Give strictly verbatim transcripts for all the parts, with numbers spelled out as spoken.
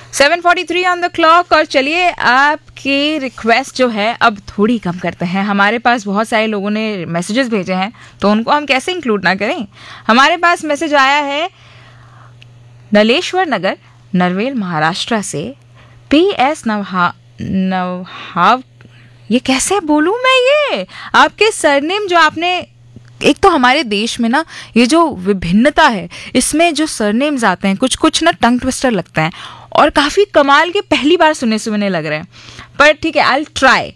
Seven forty three on the clock. और चलिए आपकी रिक्वेस्ट जो है अब थोड़ी कम करते हैं। हमारे पास बहुत सारे लोगों ने मैसेजेस भेजे हैं तो उनको हम कैसे इंक्लूड ना करें। हमारे पास मैसेज आया है नलेश्वर नगर, नरवेल, महाराष्ट्र से। पी एस नवहा नवहाव, ये कैसे बोलूं मैं, ये आपके सरनेम जो आपने, एक तो हमारे देश में ना ये जो विभिन्नता है इसमें जो सरनेम्स आते हैं कुछ कुछ ना टंग ट्विस्टर लगते हैं और काफ़ी कमाल के पहली बार सुने सुने लग रहे हैं। पर ठीक है, आई ट्राई।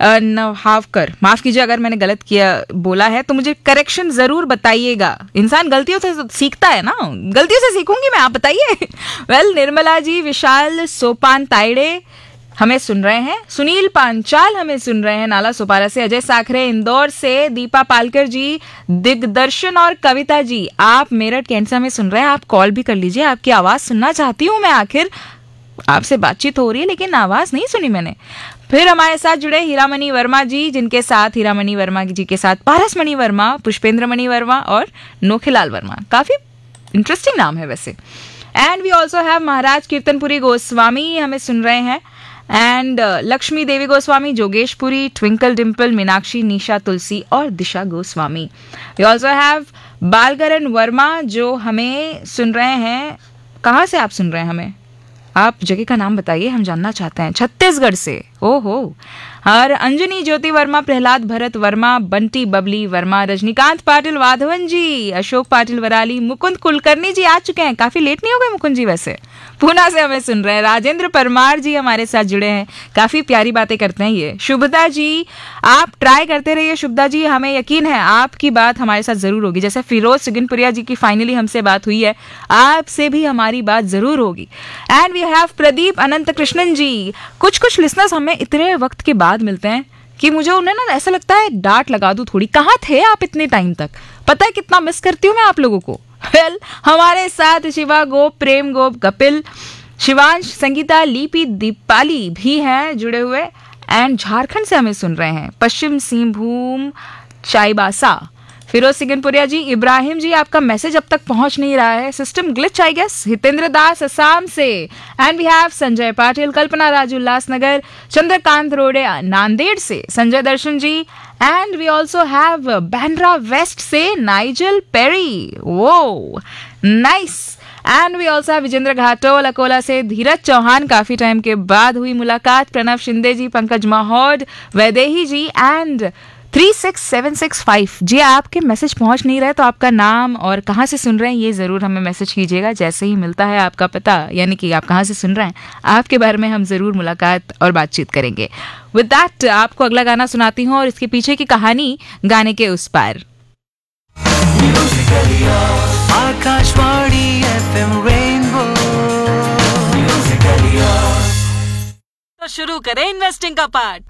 नवहावकर, माफ़ कीजिए अगर मैंने गलत किया बोला है तो मुझे करेक्शन ज़रूर बताइएगा। इंसान गलतियों से सीखता है ना, गलतियों से सीखूंगी मैं, आप बताइए। वेल, निर्मला जी, विशाल सोपान ताइड़े हमें सुन रहे हैं, सुनील पांचाल हमें सुन रहे हैं नाला सोपारा से, अजय साखरे इंदौर से, दीपा पालकर जी, दिग्दर्शन और कविता जी आप मेरठ कैंट से हमें सुन रहे हैं। आप कॉल भी कर लीजिए, आपकी आवाज़ सुनना चाहती हूँ मैं। आखिर आपसे बातचीत हो रही है लेकिन आवाज़ नहीं सुनी मैंने। फिर हमारे साथ जुड़े हीरामणि वर्मा जी, जिनके साथ हीरामणि वर्मा जी के साथ पारस मणि वर्मा, पुष्पेंद्र मणि वर्मा और नोखीलाल वर्मा। काफ़ी इंटरेस्टिंग नाम है वैसे। एंड वी ऑल्सो हैव महाराज कीर्तनपुरी गोस्वामी हमें सुन रहे हैं, and Lakshmi Devi Goswami, Jogeshpuri, twinkle Dimple, Meenakshi, निशा तुलसी और दिशा Goswami. We also have बालकरण Verma जो हमें सुन रहे हैं। कहाँ से आप सुन रहे हैं हमें? आप जगह का नाम बताइए, हम जानना चाहते हैं। छत्तीसगढ़ से, ओहो। और अंजनी ज्योति वर्मा, प्रहलाद भरत वर्मा, बंटी बबली वर्मा, रजनीकांत पाटिल वाधवन जी, अशोक पाटिल वराली, मुकुंद कुलकर्णी जी आ चुके हैं। काफी लेट नहीं हो गए मुकुंद जी वैसे। पूना से हमें सुन रहे हैं। राजेंद्र परमार जी हमारे साथ जुड़े हैं, काफी प्यारी बातें करते हैं ये। शुभदा जी, आप ट्राई करते रहिए शुभदा जी, हमें यकीन है आपकी बात हमारे साथ जरूर होगी। जैसे फिरोज सिगनपुरिया जी की फाइनली हमसे बात हुई है, आपसे भी हमारी बात जरूर होगी। एंड वी हैव प्रदीप अनंत कृष्णन जी। कुछ कुछ लिसनर्स हमें इतने वक्त के बाद मिलते हैं कि मुझे उन्हें ना ऐसा लगता है डांट लगा दूं थोड़ी। कहाँ थे आप इतने टाइम तक? पता है कितना मिस करती हूँ मैं आप लोगों को। वेल, हमारे साथ शिवा गोप, प्रेम गोप, कपिल, शिवांश, संगीता, लिपि, दीपाली भी हैं जुड़े हुए। एंड झारखंड से हमें सुन रहे हैं पश्चिम सिंहभूम चाईबासा, फिरोज सिगनपुरिया जी, इब्राहिम जी आपका मैसेज अब तक पहुंच नहीं रहा है, system glitch I guess. Hitendra दास असम से। And we have Sanjay Patil, कल्पना राजू उल्लासनगर, चंद्रकांत रोडे नांदेड़ से, संजय दर्शन जी। And we also have Bandra waste से नाइजल पेरी, वो nice. And we also have Vijendra Ghatol Akola से, धीरज चौहान, काफी टाइम के बाद हुई मुलाकात, प्रणव शिंदे जी, पंकज माहौड, वैदेही जी and three six seven six five G. आपके मैसेज पहुंच नहीं रहे तो आपका नाम और कहाँ से सुन रहे हैं ये ज़रूर हमें मैसेज कीजिएगा। जैसे ही मिलता है आपका पता, यानी कि आप कहाँ से सुन रहे हैं, आपके बारे में हम ज़रूर मुलाकात और बातचीत करेंगे। विद दैट आपको अगला गाना सुनाती हूँ और इसके पीछे की कहानी गाने के उस पार। Akashvani FM rainbow. तो शुरू करें इन्वेस्टिंग का पार्ट।